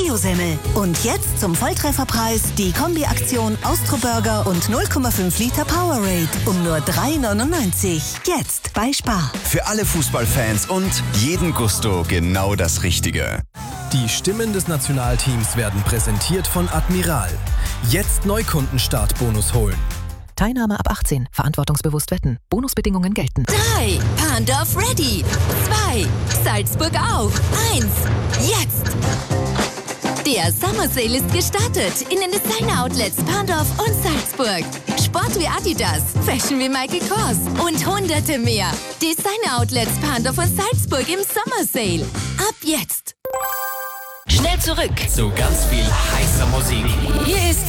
Biosemmel. Und jetzt zum Volltrefferpreis die Kombi-Aktion Austro-Burger und 0,5 Liter Powerade um nur 3,99. Jetzt bei Spar. Für alle Fußballfans und jeden Gusto genau das Richtige. Die Stimmen des Nationalteams werden präsentiert von Admiral. Jetzt Neukundenstart-Bonus holen. Teilnahme ab 18. Verantwortungsbewusst wetten. Bonusbedingungen gelten. 3. Pandorf ready. 2. Salzburg auch. 1. Jetzt! Der Summer Sale ist gestartet in den Designer-Outlets Pandorf und Salzburg. Sport wie Adidas, Fashion wie Michael Kors und hunderte mehr. Designer-Outlets Pandorf und Salzburg im Summer Sale. Ab jetzt! Schnell zurück zu ganz viel heißer Musik. Hier ist